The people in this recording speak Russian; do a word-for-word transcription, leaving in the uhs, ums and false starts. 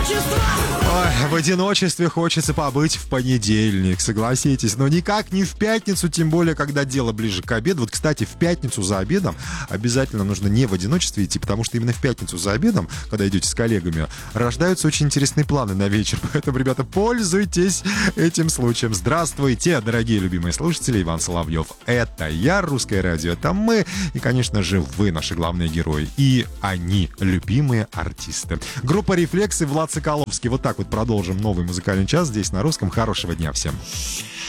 Ой, в одиночестве хочется побыть в понедельник, согласитесь. Но никак не в пятницу, тем более, когда дело ближе к обеду. Вот, кстати, в пятницу за обедом обязательно нужно не в одиночестве идти, потому что именно в пятницу за обедом, когда идете с коллегами, рождаются очень интересные планы на вечер. Поэтому, ребята, пользуйтесь этим случаем. Здравствуйте, дорогие любимые слушатели. Иван Соловьев. Это я, Русское радио. Это мы. И, конечно же, вы, наши главные герои. И они, любимые артисты. Группа «Рефлексы», Влад Соколовский. Вот так вот продолжим новый музыкальный час здесь на Русском. Хорошего дня всем.